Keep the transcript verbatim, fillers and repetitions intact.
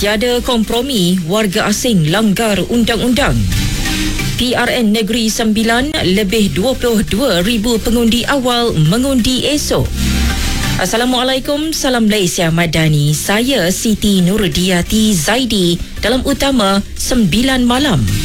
Tiada kompromi, warga asing langgar undang-undang. P R N Negeri Sembilan, lebih dua puluh dua ribu pengundi awal mengundi esok. Assalamualaikum, salam Malaysia Madani. Saya Siti Nurdiati Zaidi dalam Utama sembilan Malam.